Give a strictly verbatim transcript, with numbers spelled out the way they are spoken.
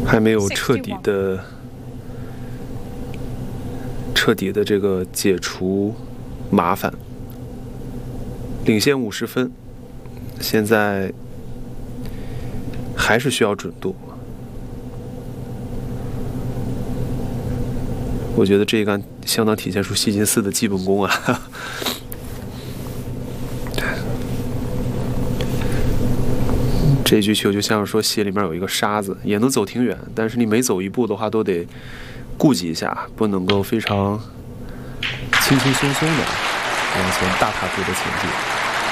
还没有彻底的、彻底的这个解除麻烦。领先五十分，现在还是需要准度。我觉得这一杆相当体现出希金斯的基本功啊。这局球就像是说鞋里面有一个沙子，也能走挺远，但是你每走一步的话都得顾及一下，不能够非常轻轻松松的往前大踏步的前进。